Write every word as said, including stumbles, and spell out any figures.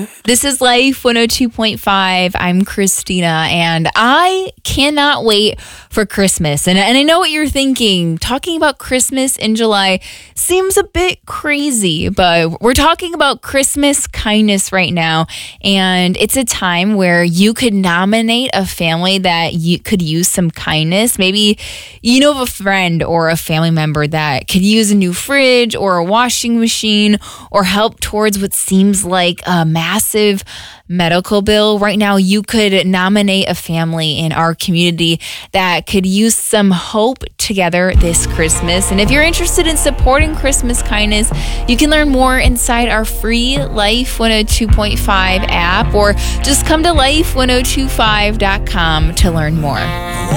This is Life one oh two point five. I'm Christina, and I cannot wait for Christmas. And, and I know what you're thinking. Talking about Christmas in July seems a bit crazy, but we're talking about Christmas kindness right now. And it's a time where you could nominate a family that you could use some kindness. Maybe you know of a friend or a family member that could use a new fridge or a washing machine or help towards what seems like a massive medical bill. Right now, you could nominate a family in our community that could use some hope together this Christmas. And if you're interested in supporting Christmas kindness, you can learn more inside our free Life one oh two point five app, or just come to life ten twenty-five dot com to learn more.